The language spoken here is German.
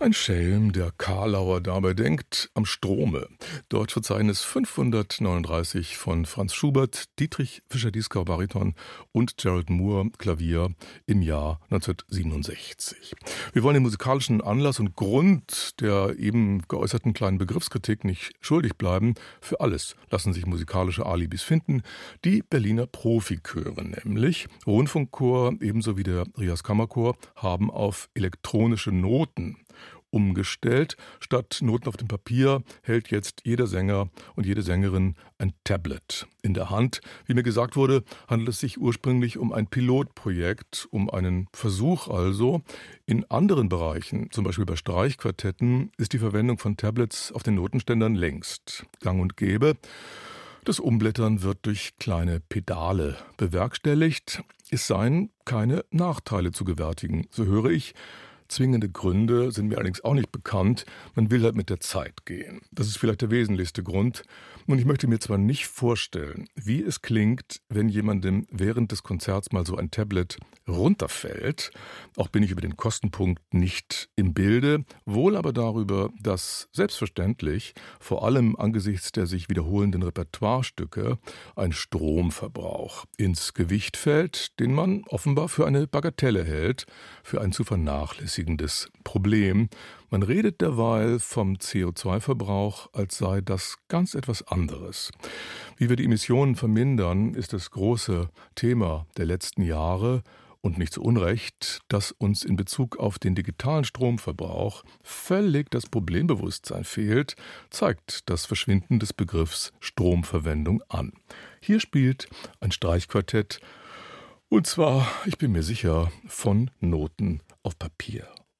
Ein Schelm, der Karlauer dabei denkt am Strome. Deutschverzeichnis 539 von Franz Schubert, Dietrich Fischer-Dieskau Bariton und Gerald Moore Klavier im Jahr 1967. Wir wollen den musikalischen Anlass und Grund der eben geäußerten kleinen Begriffskritik nicht schuldig bleiben. Für alles lassen sich musikalische Alibis finden. Die Berliner Profichöre, nämlich Rundfunkchor ebenso wie der Rias Kammerchor, haben auf elektronische Noten umgestellt. Statt Noten auf dem Papier hält jetzt jeder Sänger und jede Sängerin ein Tablet in der Hand. Wie mir gesagt wurde, handelt es sich ursprünglich um ein Pilotprojekt, um einen Versuch also. In anderen Bereichen, zum Beispiel bei Streichquartetten, ist die Verwendung von Tablets auf den Notenständern längst gang und gäbe. Das Umblättern wird durch kleine Pedale bewerkstelligt. Es seien keine Nachteile zu gewärtigen, so höre ich. Zwingende Gründe sind mir allerdings auch nicht bekannt. Man will halt mit der Zeit gehen. Das ist vielleicht der wesentlichste Grund. Und ich möchte mir zwar nicht vorstellen, wie es klingt, wenn jemandem während des Konzerts mal so ein Tablet runterfällt. Auch bin ich über den Kostenpunkt nicht im Bilde. Wohl aber darüber, dass selbstverständlich, vor allem angesichts der sich wiederholenden Repertoirestücke, ein Stromverbrauch ins Gewicht fällt, den man offenbar für eine Bagatelle hält, für ein zu vernachlässigendes Problem. Man redet derweil vom CO2-Verbrauch, als sei das ganz etwas anderes. Wie wir die Emissionen vermindern, ist das große Thema der letzten Jahre und nicht zu Unrecht, dass uns in Bezug auf den digitalen Stromverbrauch völlig das Problembewusstsein fehlt, zeigt das Verschwinden des Begriffs Stromverwendung an. Hier spielt ein Streichquartett, und zwar, ich bin mir sicher, von Noten auf Papier.